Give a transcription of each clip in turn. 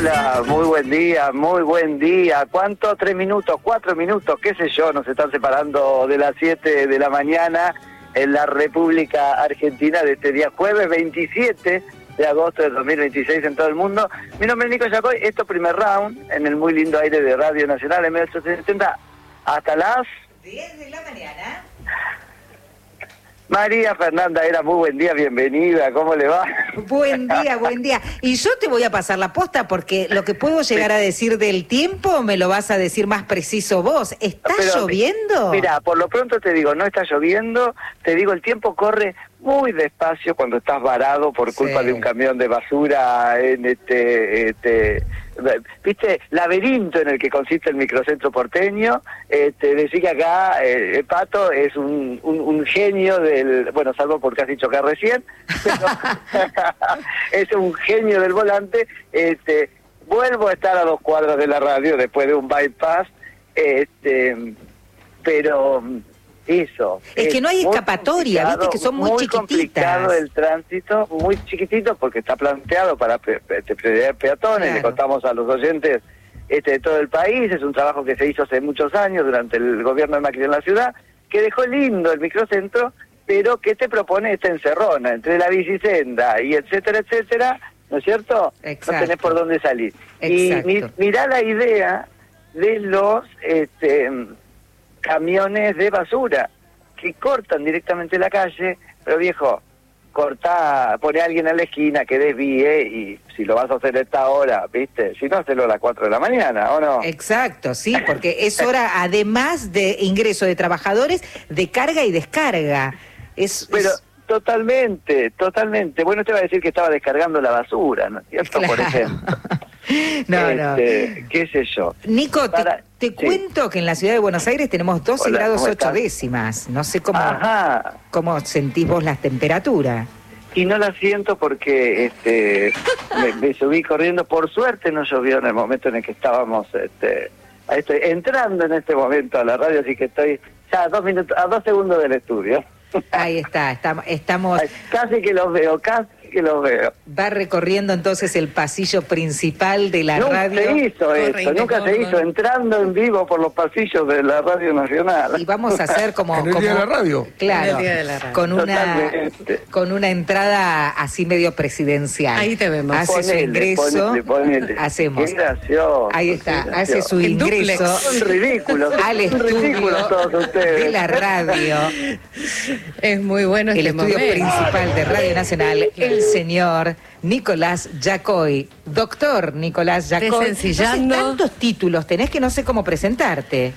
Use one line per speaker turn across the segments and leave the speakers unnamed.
Hola, muy buen día, muy buen día. ¿Cuánto? 3 minutos, 4 minutos, qué sé yo, nos están separando de las 7 de la mañana en la República Argentina de este día jueves 27 de agosto del 2026 en todo el mundo. Mi nombre es Nico Yacoy, esto es Primer Round, en el muy lindo aire de Radio Nacional en 1870 hasta las
10 de la mañana.
María Fernanda Era, muy buen día, bienvenida, ¿cómo le va?
Buen día, buen día. Y yo te voy a pasar la posta porque lo que puedo llegar a decir del tiempo me lo vas a decir más preciso vos. ¿Está lloviendo?
Mira, por lo pronto te digo, no está lloviendo, te digo, el tiempo corre muy despacio cuando estás varado por culpa de un camión de basura en ¿viste? Laberinto en el que consiste el microcentro porteño. Decir que acá el Pato es un genio del, bueno, salvo porque has dicho que recién, pero es un genio del volante. Vuelvo a estar a 2 cuadras de la radio después de un bypass, pero eso.
Es que no hay escapatoria, viste que son muy chiquititas.
Muy complicado el tránsito, muy chiquitito porque está planteado para peatones. Le contamos a los oyentes de todo el país. Es un trabajo que se hizo hace muchos años durante el gobierno de Macri en la ciudad, que dejó lindo el microcentro, pero que te propone esta encerrona entre la bicisenda y etcétera, etcétera, ¿no es cierto?
Exacto.
No tenés por dónde salir.
Exacto.
Y mirá la idea de los camiones de basura que cortan directamente la calle, pero viejo, pone a alguien en la esquina que desvíe, y si lo vas a hacer a esta hora, ¿viste? Si no, hacelo a las 4 de la mañana, ¿o no?
Exacto, sí, porque es hora, además de ingreso de trabajadores, de carga y descarga.
Totalmente. Bueno, te iba a decir que estaba descargando la basura, ¿no es cierto?
Claro.
Por ejemplo.
No.
¿Qué sé yo?
Nico, te cuento que en la ciudad de Buenos Aires tenemos 12
Hola,
grados
¿cómo
8
estás?
décimas. No sé cómo sentís vos las temperaturas.
Y no la siento porque me subí corriendo. Por suerte no llovió en el momento en el que estábamos estoy entrando en este momento a la radio, así que estoy ya a 2 segundos del estudio.
Ahí está, estamos...
Casi que los veo.
Va recorriendo entonces el pasillo principal de la radio.
Nunca se hizo, entrando en vivo por los pasillos de la Radio Nacional.
Y vamos a hacer como...
En el día de la radio.
Claro,
En el día de la radio.
con una entrada así medio presidencial.
Ahí te vemos.
Hace su ingreso.
Ponele.
Hacemos.
Qué gracioso.
Ahí está, hace su ingreso.
Son ridículos.
Al
ridículos todos
estudio
ustedes.
de la radio.
Es muy bueno
El
este
estudio
momento.
principal de Radio Nacional, el señor Nicolás Yacoy. Doctor Nicolás Yacoy.
Desencillando.
No sé, tantos títulos tenés que no sé cómo presentarte.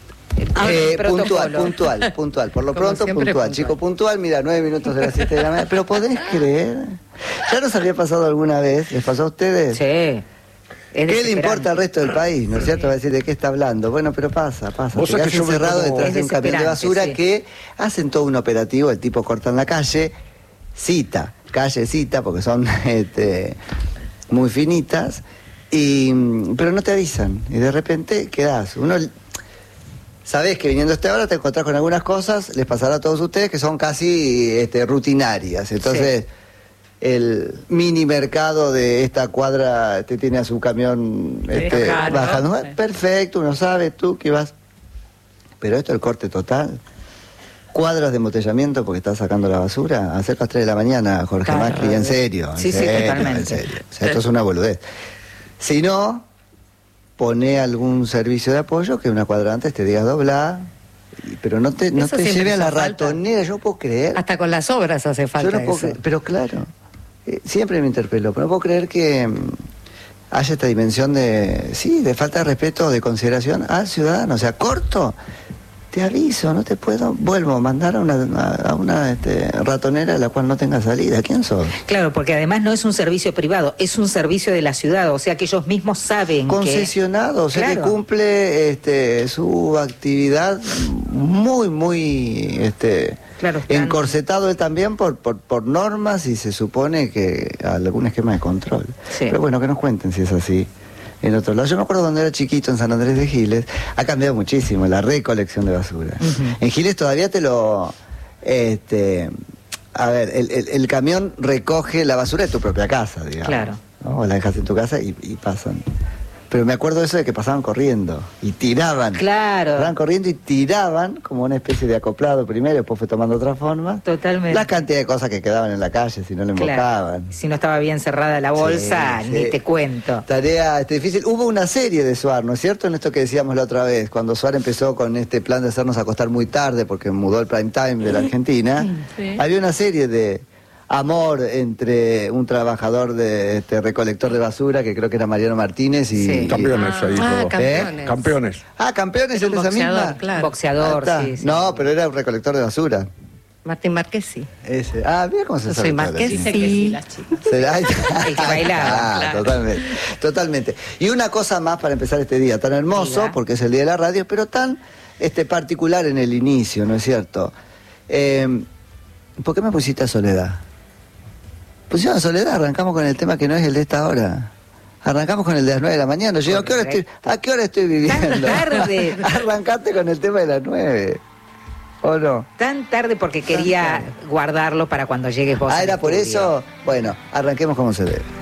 Puntual. Por lo
Como
pronto,
siempre,
puntual. Chico, puntual, mira, 9 minutos de las 7 de la mañana. Pero ¿podés creer? ¿Ya nos había pasado alguna vez? ¿Les pasó a ustedes?
Sí.
¿Qué le importa al resto del país? ¿No es cierto? Va a decir, ¿de qué está hablando? Bueno, pero pasa.
Vos
Te
sabés
quedás
que yo me
encerrado
pongo-
detrás de un camión de basura
sí.
que hacen todo un operativo, el tipo corta en la calle, callecita, porque son muy finitas, pero no te avisan. Y de repente quedás. Sabés que viniendo a esta hora te encontrás con algunas cosas, les pasará a todos ustedes, que son casi rutinarias. Entonces, el mini mercado de esta cuadra te tiene a su camión
Claro,
bajando.
sí.
Perfecto, uno sabe, tú que vas. Pero esto, el corte total. Cuadras de embotellamiento porque estás sacando la basura. Hacer las 3 de la mañana, Jorge
Claro.
Macri, en serio.
Sí, totalmente.
En serio. O sea, esto es una boludez. Si no, pone algún servicio de apoyo que una cuadra antes te diga doblar, pero no te
siempre
lleve a la
hizo falta.
ratonera. Yo puedo creer.
Hasta con las obras hace
Yo
falta
no puedo
eso.
creer, pero claro, siempre me interpeló, pero no puedo creer que haya esta dimensión de falta de respeto, de consideración al ciudadano. O sea, corto, te aviso, no te puedo, vuelvo a mandar a una ratonera a la cual no tenga salida. ¿Quién sos?
Claro, porque además no es un servicio privado, es un servicio de la ciudad, o sea que ellos mismos saben
Concesionado, se le
Claro.
cumple su actividad muy
Claro, están-
encorsetado él también por normas, y se supone que algún esquema de control.
Sí.
Pero bueno, que nos cuenten si es así en otro lado. Yo me acuerdo cuando era chiquito en San Andrés de Giles, ha cambiado muchísimo la recolección de basura. En Giles todavía a ver, el camión recoge la basura de tu propia casa, digamos.
Claro.
¿no? O la dejas en tu casa y pasan. Pero me acuerdo de eso de que pasaban corriendo y tiraban.
Claro.
Pasaban corriendo y tiraban como una especie de acoplado primero, después fue tomando otra forma.
Totalmente.
La cantidad de cosas que quedaban en la calle si no le embocaban.
Claro. Si no estaba bien cerrada la bolsa,
Sí,
ni
sí.
te cuento.
Tarea difícil. Hubo una serie de Suar, ¿no es cierto? En esto que decíamos la otra vez, cuando Suar empezó con este plan de hacernos acostar muy tarde porque mudó el prime time de la Argentina,
Sí.
había una serie de amor entre un trabajador de recolector de basura, que creo que era Mariano Martínez, y...
Sí.
Campeones ahí. todo.
campeones.
Campeones.
Ah, campeones
Era
en
un
esa
boxeador,
misma.
claro.
Boxeador,
Ah, está.
sí, sí.
No, pero era un recolector de basura.
Martín Márquez, sí.
Ese. Ah, mira cómo se
Yo
sabe
soy
todo.
Márquez,
Dice que sí,
sí.
las chicas.
Ahí está.
El que bailaba,
claro.
Totalmente, totalmente. Y una cosa más para empezar este día, tan hermoso,
Diga.
porque es el día de la radio, pero tan particular en el inicio, ¿no es cierto? ¿Por qué me pusiste a Soledad? Pusieron a Soledad, arrancamos con el tema que no es el de esta hora. Arrancamos con el de las 9 de la mañana. Yo digo, ¿a qué hora estoy viviendo?
Tan tarde.
Arrancaste con el tema de las 9. ¿O no?
Tan tarde porque quería guardarlo para cuando llegues vos.
Ah,
al
era por
estudio.
eso. Bueno, arranquemos como se debe.